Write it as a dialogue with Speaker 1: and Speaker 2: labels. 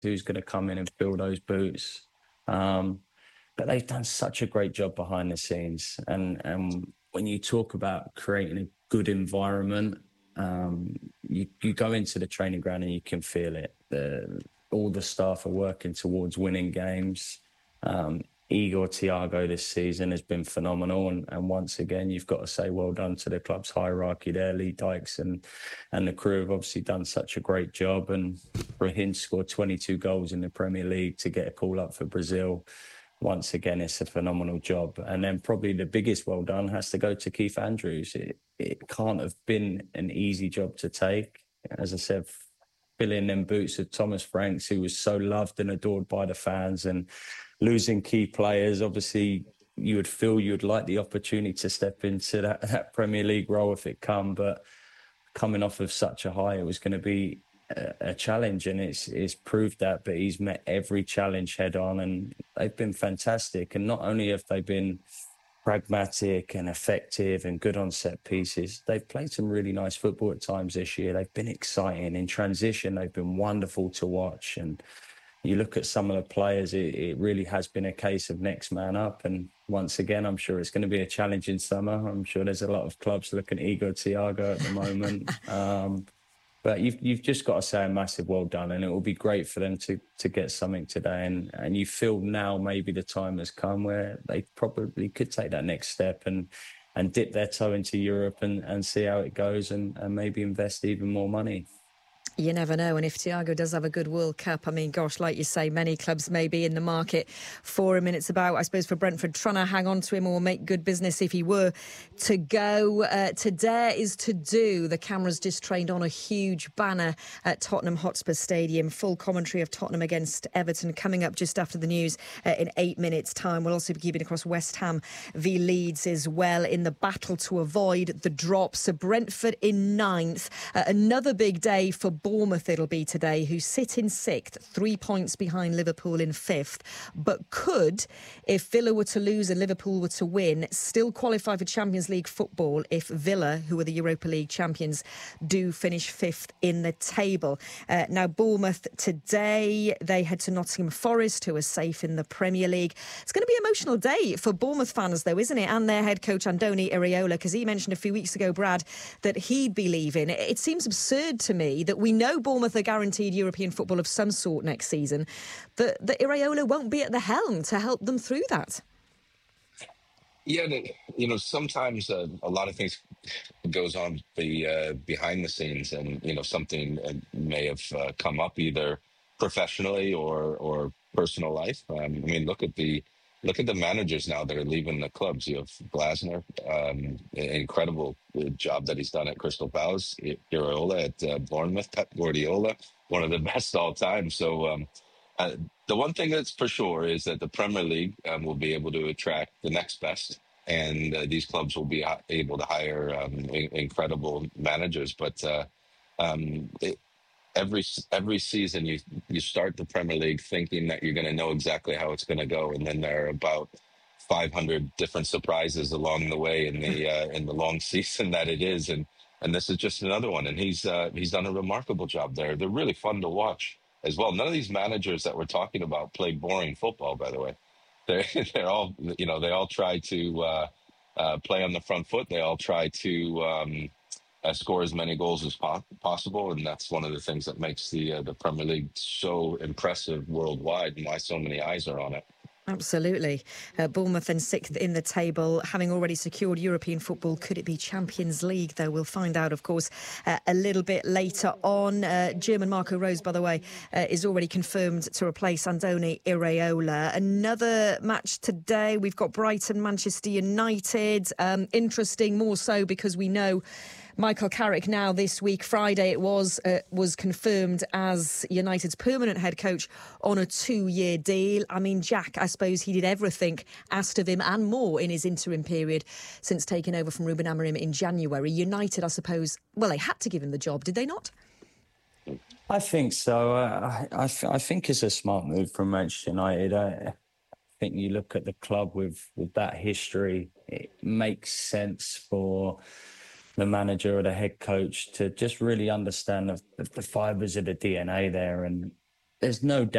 Speaker 1: who's going to come in and fill those boots. But they've done such a great job behind the scenes. And when you talk about creating a good environment, you go into the training ground and you can feel it. All the staff are working towards winning games. Igor Thiago this season has been phenomenal. And once again, you've got to say well done to the club's hierarchy there. Lee Dykes and the crew have obviously done such a great job. And for him to score 22 goals in the Premier League, to get a call up for Brazil, once again, it's a phenomenal job. And then probably the biggest well done has to go to Keith Andrews. It can't have been an easy job to take. As I said, filling them boots of Thomas Franks, who was so loved and adored by the fans, and losing key players. Obviously, you would feel you'd like the opportunity to step into that Premier League role if it come, but coming off of such a high, it was going to be a challenge, and it's proved that. But he's met every challenge head on, and they've been fantastic. And not only have they been pragmatic and effective and good on set pieces, they've played some really nice football at times this year. They've been exciting in transition. They've been wonderful to watch. And you look at some of the players, it really has been a case of next man up. And once again, I'm sure it's going to be a challenging summer. I'm sure there's a lot of clubs looking at Igor Thiago at the moment. But you've just got to say a massive well done, and it will be great for them to get something today. And you feel now maybe the time has come where they probably could take that next step and dip their toe into Europe and see how it goes, and maybe invest even more money.
Speaker 2: You never know. And if Thiago does have a good World Cup, I mean, gosh, like you say, many clubs may be in the market for him. And it's about, I suppose, for Brentford, trying to hang on to him or make good business if he were to go. To dare is to do. The cameras just trained on a huge banner at Tottenham Hotspur Stadium. Full commentary of Tottenham against Everton coming up just after the news in 8 minutes' time. We'll also be keeping across West Ham v Leeds as well in the battle to avoid the drop. So Brentford in 9th. Another big day for Bournemouth it'll be today, who sit in 6th, 3 points behind Liverpool in 5th, but could, if Villa were to lose and Liverpool were to win, still qualify for Champions League football if Villa, who are the Europa League champions, do finish 5th in the table. Now, Bournemouth today, they head to Nottingham Forest, who are safe in the Premier League. It's going to be an emotional day for Bournemouth fans, though, isn't it? And their head coach, Andoni Iraola, because he mentioned a few weeks ago, Brad, that he'd be leaving. It seems absurd to me that we know Bournemouth are guaranteed European football of some sort next season, that Iraola won't be at the helm to help them through that.
Speaker 3: Yeah, sometimes a lot of things goes on behind the scenes, and something may have come up either professionally or personal life. I mean, look at the managers now that are leaving the clubs. You have Glasner, incredible job that he's done at Crystal Palace, Iraola at Bournemouth, Pep Guardiola, one of the best all time. So the one thing that's for sure is that the Premier League will be able to attract the next best, and these clubs will be able to hire incredible managers. But every season you start the Premier League thinking that you're going to know exactly how it's going to go, and then there are about 500 different surprises along the way in the long season that it is, and this is just another one. And he's done a remarkable job there. They're really fun to watch as well. None of these managers that we're talking about play boring football, by the way. They're all they all try to play on the front foot. They all try to score as many goals as possible, and that's one of the things that makes the Premier League so impressive worldwide, and why so many eyes are on it.
Speaker 2: Absolutely. Bournemouth in 6th in the table, having already secured European football. Could it be Champions League, though? We'll find out, of course, a little bit later on. German Marco Rose, by the way, is already confirmed to replace Andoni Iraola. Another match today, we've got Brighton, Manchester United. Interesting, more so because we know Michael Carrick now this week, Friday it was confirmed as United's permanent head coach on a 2-year deal. I mean, Jack, I suppose he did everything asked of him and more in his interim period since taking over from Ruben Amorim in January. United, I suppose, well, they had to give him the job, did they not?
Speaker 1: I think so. I think it's a smart move from Manchester United. I think you look at the club with that history, it makes sense for the manager or the head coach to just really understand the fibres of the DNA there. And there's no